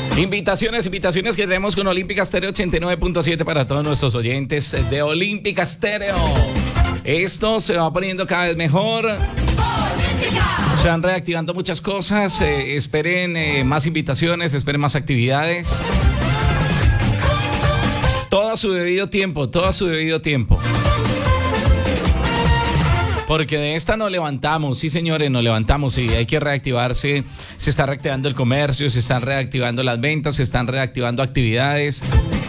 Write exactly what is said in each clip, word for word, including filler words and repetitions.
Invitaciones, invitaciones que tenemos con Olímpica Estéreo ochenta y nueve punto siete para todos nuestros oyentes de Olímpica Estéreo. Esto se va poniendo cada vez mejor. Se van reactivando muchas cosas. Eh, esperen eh, más invitaciones, esperen más actividades. Todo a su debido tiempo, todo a su debido tiempo. Porque de esta nos levantamos, sí señores, nos levantamos y hay que reactivarse. Se está reactivando el comercio, se están reactivando las ventas, se están reactivando actividades.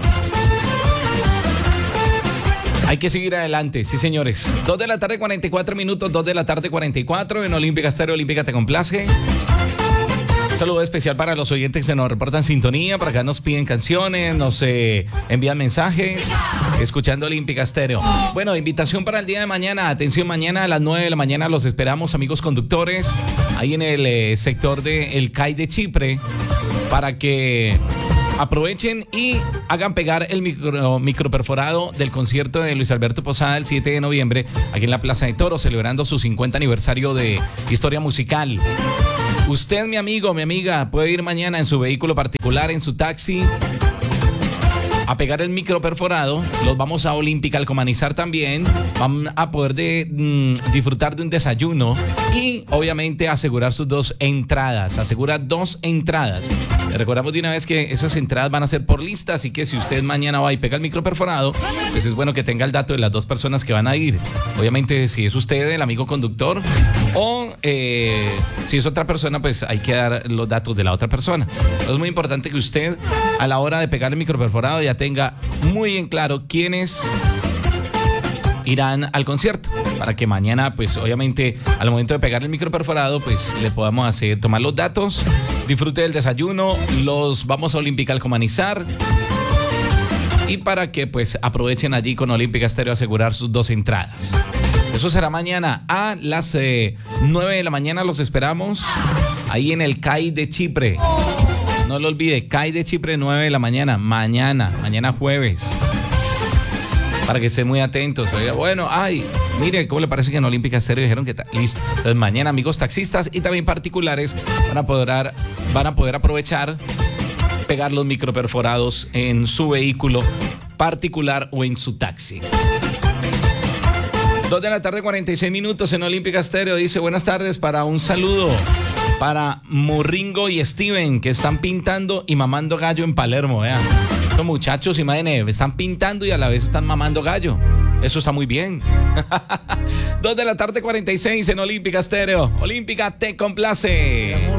Hay que seguir adelante, sí señores. dos de la tarde, cuarenta y cuatro minutos, dos de la tarde, cuarenta y cuatro en Olímpica Estéreo, Olímpica te complace. Un saludo especial para los oyentes que nos reportan sintonía. Por acá nos piden canciones, nos eh, envían mensajes, escuchando Olímpica Estéreo. Bueno, invitación para el día de mañana. Atención, mañana a las nueve de la mañana los esperamos, amigos conductores, ahí en el eh, sector del C A I de Chipre, para que aprovechen y hagan pegar el micro, microperforado del concierto de Luis Alberto Posada el siete de noviembre, aquí en la Plaza de Toros, celebrando su cincuenta aniversario de historia musical. Usted, mi amigo, mi amiga, puede ir mañana en su vehículo particular, en su taxi, a pegar el micro perforado. Los vamos a Olímpica Alcomanizar también. Van a poder de, mmm, disfrutar de un desayuno y obviamente asegurar sus dos entradas. Asegura dos entradas. Le recordamos de una vez que esas entradas van a ser por lista, así que si usted mañana va y pega el micro perforado, pues es bueno que tenga el dato de las dos personas que van a ir. Obviamente si es usted el amigo conductor o eh, si es otra persona, pues hay que dar los datos de la otra persona. Pero es muy importante que usted a la hora de pegar el micro perforado ya tenga muy en claro quiénes irán al concierto, para que mañana, pues obviamente al momento de pegar el micro perforado, pues le podamos hacer, tomar los datos, disfrute del desayuno, los vamos a Olímpica Alcomanizar y para que pues aprovechen allí con Olímpica Estéreo asegurar sus dos entradas. Eso será mañana a las eh, nueve de la mañana, los esperamos ahí en el C A I de Chipre. No lo olvide, C A I de Chipre, nueve de la mañana, mañana, mañana jueves. Para que estén muy atentos. Oiga, bueno, ay, mire, ¿cómo le parece que en Olímpica Estéreo dijeron que está listo? Entonces mañana, amigos taxistas y también particulares van a poder, van a poder aprovechar, pegar los microperforados en su vehículo particular o en su taxi. dos de la tarde, cuarenta y seis minutos en Olímpica Estéreo. Dice, buenas tardes, para un saludo para Morringo y Steven, que están pintando y mamando gallo en Palermo, vean. Estos muchachos, imagínense, están pintando y a la vez están mamando gallo. Eso está muy bien. dos de la tarde, cuarenta y seis en Olímpica Estéreo. Olímpica te complace.